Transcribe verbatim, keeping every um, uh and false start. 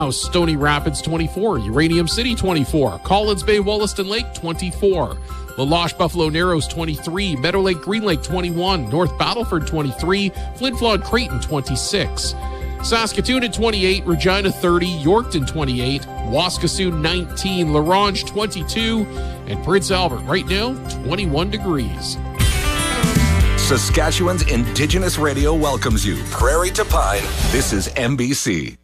Stony Rapids twenty-four, Uranium City twenty-four, Collins Bay Wollaston Lake twenty-four, La Loche Buffalo Narrows twenty-three, Meadow Lake Green Lake twenty-one, North Battleford twenty-three, Flin Flon Creighton twenty-six, Saskatoon at twenty-eight, Regina thirty, Yorkton twenty-eight, Waskasiu nineteen, La Ronge twenty-two, and Prince Albert right now twenty-one degrees. Saskatchewan's Indigenous Radio welcomes you. Prairie to Pine, this is M B C.